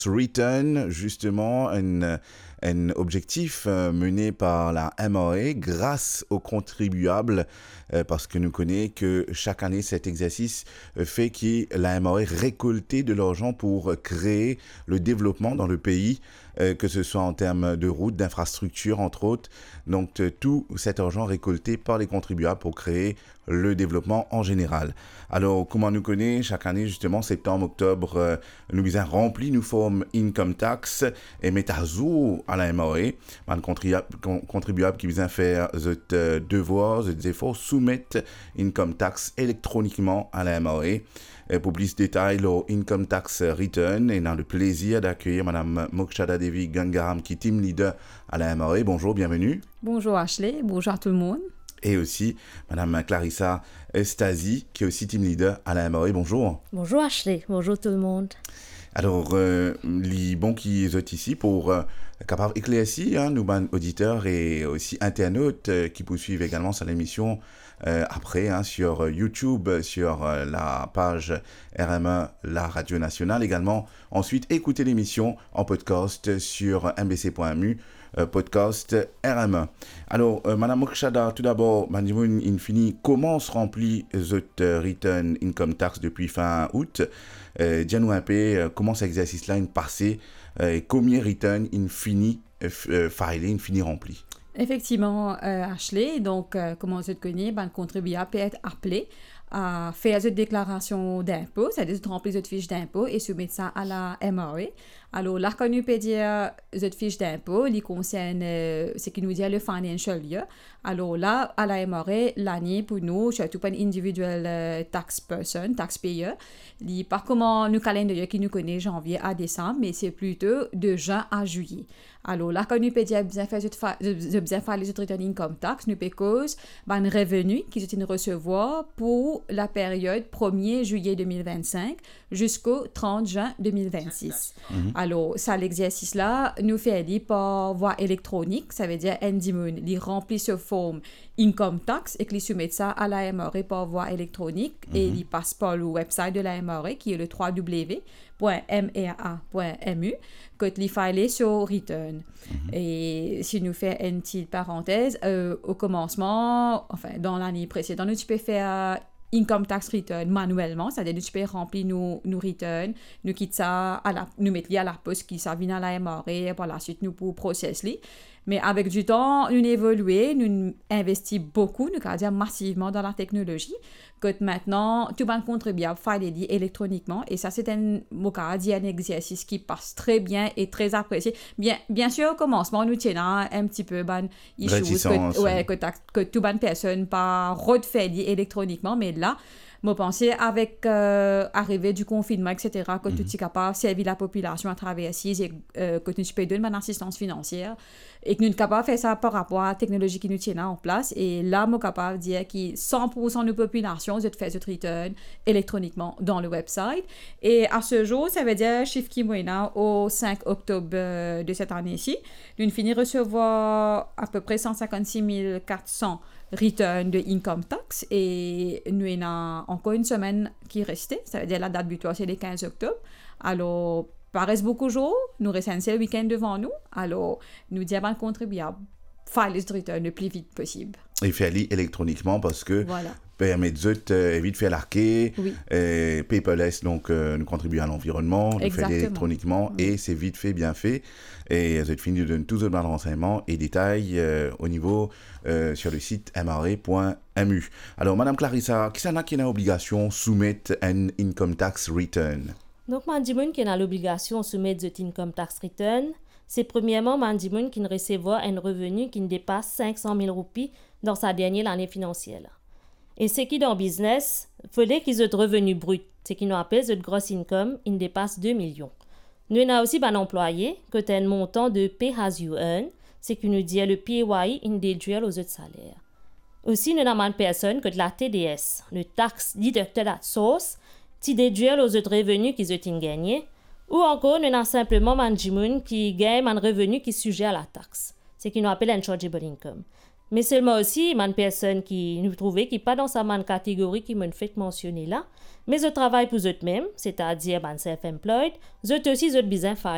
Return, justement, un objectif mené par la MRA grâce aux contribuables, parce que nous connaissons que chaque année, cet exercice fait que la MRA récoltait de l'argent pour créer le développement dans le pays, que ce soit en termes de routes, d'infrastructures, entre autres. Donc, tout cet argent récolté par les contribuables pour créer le développement en général. Alors, comment nous connaît chaque année, justement, septembre, octobre, nous avons rempli nos formes income tax et mettre à jour à la MRA, un contribuable qui vient faire des devoirs, des efforts, soumettre income tax électroniquement à la MRA. Pour plus de détails, leur income tax return, et on a le plaisir d'accueillir Mme Mokshada Devi Gangaram, qui est team leader à la MRA. Bonjour, bienvenue. Bonjour Ashley, bonjour à tout le monde. Et aussi Mme Clarissa Stasi, qui est aussi team leader à la MRA. Bonjour. Bonjour Ashley, bonjour tout le monde. Alors, les bons qui sont ici pour capable éclaircir nous, auditeurs et aussi internautes qui poursuivent également sur l'émission après sur YouTube, sur la page RME, la radio nationale. Également, ensuite, écouter l'émission en podcast sur mbc.mu. Podcast RME. Alors, Mme Mokshada, tout d'abord, Manjimoun Infini, comment se remplit votre return income tax depuis fin août? Dis-nous un peu comment cet exercice-là est passé, combien return infini filé, infini rempli? Effectivement, Ashley, donc, comment vous connaissez, le contribuable peut être appelé à faire cette déclaration d'impôt, c'est-à-dire de remplir cette fiche d'impôt et soumettre ça à la MRA. Alors, là, quand nous peut dire cette fiche d'impôt, il concerne ce qui nous dit le financial year. Alors là, à la MRA, l'année pour nous, surtout pour un individual taxpayer, il n'est pas comme nous calendrier qui nous connaît janvier à décembre, mais c'est plutôt de juin à juillet. Alors là, quand nous peut dire bien faire les autres return income tax, nous peut cause un revenu qu'ils ont recevoir pour la période 1er juillet 2025 jusqu'au 30 juin 2026. Alors, ça, l'exercice-là, nous fait par voie électronique, ça veut dire Endimoon, il remplit ce forme income tax et qu'il soumet ça à la MRA par voie électronique et il passe par le website de la MRA qui est le www.mra.mu que il file sur return. Et si nous fait une petite parenthèse, au commencement, enfin, dans l'année précédente, nous peux faire income tax return manuellement, c'est-à-dire nous peux remplir nos returns, nous quitter ça, nous mettre à la poste qui ça vient à la MRA, par la suite nous pour processer. Mais avec du temps, nous évoluons, nous investissons beaucoup, nous allons dire massivement dans la technologie, que maintenant, tout le monde contribuable fait électroniquement. Et ça, c'est un exercice qui passe très bien et très apprécié. Bien sûr, au commencement, nous tenons un petit peu que tout le monde personne pas refait électroniquement, mais là, moi, pensais avec l'arrivée du confinement, etc., que tu es capable de servir la population à travers ci, et que tu peux donner une assistance financière et que nous sommes capables de faire ça par rapport à la technologie qui nous tient en place. Et là, je suis capable de dire que 100% de la population de faire ce return électroniquement dans le website. Et à ce jour, ça veut dire, chiffre qui est au 5 octobre de cette année-ci, nous finissons de recevoir à peu près 156 400 return de income tax et nous avons encore une semaine qui restait, ça veut dire la date butoir c'est le 15 octobre. Alors, pas reste beaucoup de jours, nous restons le week-end devant nous, alors nous disons à contribuable faire les returns le plus vite possible. Et faire électroniquement parce que permet de vite faire l'arqué, paperless, donc nous contribuer à l'environnement, nous faire électroniquement et c'est vite fait, bien fait. Et vous êtes fini de donner tous les renseignements et détails au niveau sur le site mra.mu. Alors, Mme Clarissa, qui s'en a qui a l'obligation de soumettre un income tax return? Donc, Mandimoun qui a l'obligation de soumettre cet income tax return, c'est premièrement Mandimoun qui ne recevoir un revenu qui ne dépasse 500 000 roupies dans sa dernière année financière. Et ceux qui dans le business, il fallait qu'ils aient de revenus bruts, ce qui nous appelle le gross income, il dépasse 2 millions. Nous avons aussi un employé qui a un montant de pay as you earn, ce qui nous dit le PAYE individuel aux autres salaires. Aussi, nous avons une personne qui a la TDS, le tax deducted at source, qui déduit aux autres revenus qu'ils ont gagnés, ou encore nous avons simplement un Jimoun qui gagne un revenu qui est sujet à la taxe, ce qui nous appelle un chargeable income. Mais seulement aussi, une personne qui nous trouvait qui n'est pas dans sa catégorie qui m'a fait mentionner là, mais je travaille pour eux-mêmes, c'est-à-dire self-employed, je aussi besoin faire